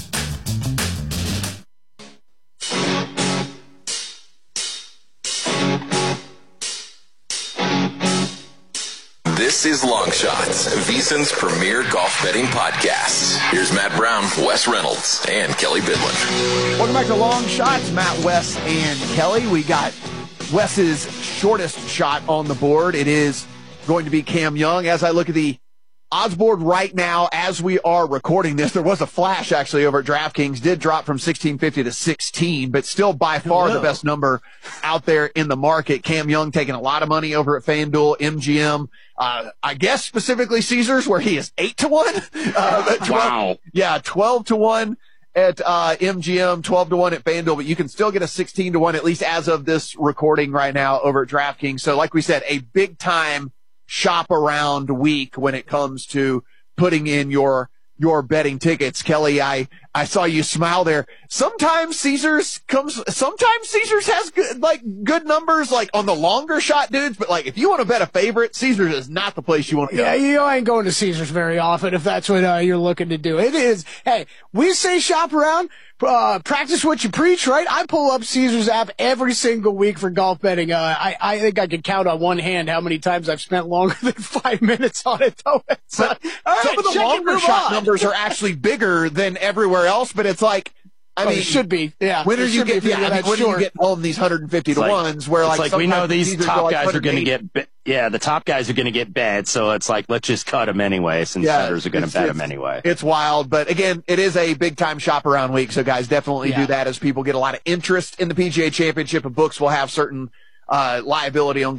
This is Long Shots, VSiN's premier golf betting podcast. Here's Matt Brown, Wes Reynolds, and Kelly Bidlin. Welcome back to Long Shots. Matt, Wes, and Kelly. We got Wes's shortest shot on the board. It is going to be Cam Young. As I look at the odds board right now, as we are recording this, there was a flash actually over at DraftKings. Did drop from 1650 to 16, but still by far the best number out there in the market. Cam Young taking a lot of money over at FanDuel, MGM. I guess specifically Caesars, where he is 8-1. Wow. Yeah, 12-1 at MGM, 12-1 at FanDuel, but you can still get a 16-1, at least as of this recording right now over at DraftKings. So like we said, a big time shop around week when it comes to putting in your betting tickets. Kelly, I I saw you smile there. Sometimes Caesars has good numbers, like on the longer shot dudes, but like if you want to bet a favorite, Caesars is not the place you want to go. Yeah, you ain't going to Caesars very often if that's what you're looking to do. It is, hey, we say shop around, practice what you preach, right? I pull up Caesars app every single week for golf betting. I think I could count on one hand how many times I've spent longer than 5 minutes on it, though. Some of the longer shot numbers are actually bigger than everywhere else, but it's like, I mean, it should be. Yeah. When are you getting? When are you getting all these 150 to ones? Where it's like we know these top guys are going to get. The top guys are going to get bet, so it's like let's just cut them anyway, since bettors are going to bet them anyway. It's wild, but again, it is a big time shop around week, so guys definitely do that as people get a lot of interest in the PGA Championship, and books will have certain liability on